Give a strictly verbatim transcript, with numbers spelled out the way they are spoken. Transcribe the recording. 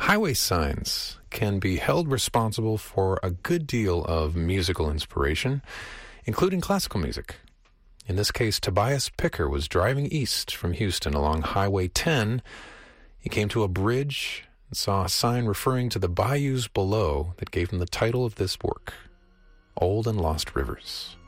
Highway signs can be held responsible for a good deal of musical inspiration, including classical music. In this case, Tobias Picker was driving east from Houston along Highway ten. He came to a bridge and saw a sign referring to the bayous below that gave him the title of this work, Old and Lost Rivers.